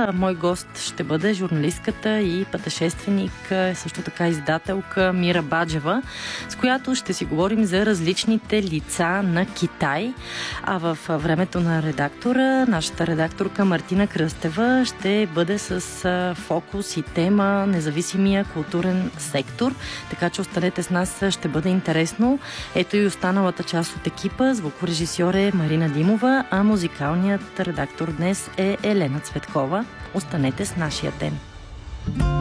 Мой гост ще бъде журналистката и пътешественик, също така издателка Мира Баджева, с която ще си говорим за различните лица на Китай. А в времето на редактора, нашата редакторка Мартина Кръстева ще бъде с фокус и тема независимия културен сектор. Така че останете с нас, ще бъде интересно. Ето и останалата част от екипа. Звукорежисьор е Марина Димова, а музикалният редактор днес е Елена Цветкова. Останете с нашия ден.